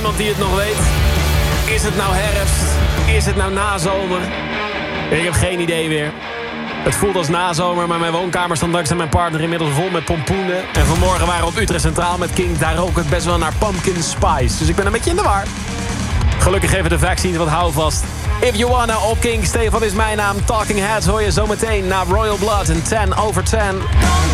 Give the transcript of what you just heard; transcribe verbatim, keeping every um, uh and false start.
iemand die het nog weet? Is het nou herfst? Is het nou nazomer? Ik heb geen idee meer. Het voelt als nazomer, maar mijn woonkamer stond dankzij mijn partner inmiddels vol met pompoenen. En vanmorgen waren we op Utrecht Centraal met King. Daar rook het best wel naar pumpkin spice. Dus ik ben een beetje in de war. Gelukkig geven de vaccines wat houvast. If You Wanna op King. Stefan is mijn naam. Talking Heads hoor je zometeen na Royal Blood en ten over ten.